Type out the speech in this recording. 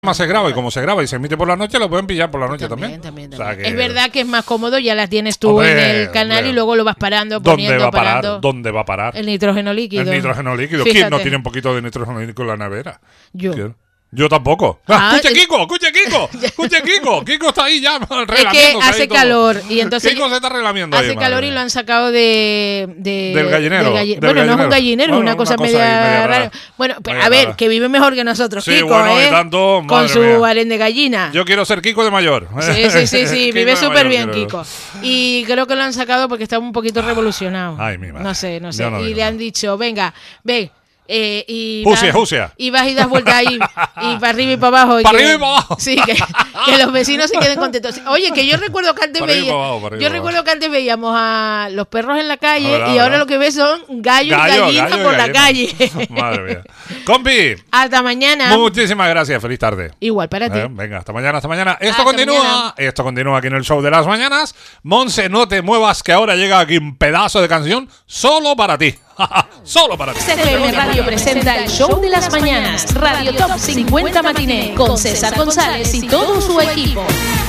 Se graba y como se graba y se emite por la noche, lo pueden pillar por la noche también. También. O sea que... Es verdad que es más cómodo, ya las tienes tú en el canal y luego lo vas parando, poniendo, parando. ¿Dónde va a parar? El nitrógeno líquido. El nitrógeno líquido. Fíjate. ¿Quién no tiene un poquito de nitrógeno líquido en la nevera? Yo. ¿Quién? Yo tampoco. ¡Escuche, Kiko! Kiko está ahí ya relamiéndose. Es que hace calor y entonces Kiko se está relamiendo ahí, hace calor y lo han sacado del gallinero. Bueno, no es un gallinero, es una cosa media rara. Bueno, pues, a ver, que vive mejor que nosotros, sí, Kiko, bueno, y tanto, con su harén de gallina. Yo quiero ser Kiko de mayor. Sí, vive súper bien, Kiko. Y creo que lo han sacado porque está un poquito revolucionado. Ay, mi madre. No sé. No y digo le han dicho, venga, ven. Jusia. Y vas y das vueltas ahí y para arriba y para abajo. Para arriba y para abajo. Sí, que los vecinos se queden contentos. Oye, que yo recuerdo que antes veíamos a los perros en la calle y ahora lo que ves son gallos y gallinas por la calle. Madre mía. Compi. Hasta mañana. Muchísimas gracias. Feliz tarde. Igual para ti. Venga, hasta mañana. Esto continúa aquí en el show de las mañanas. Monse, no te muevas, que ahora llega aquí un pedazo de canción solo para ti. Solo para ti. CFM Radio presenta el show de las mañanas, Radio Top 50 Matiné, con César González y todo su equipo.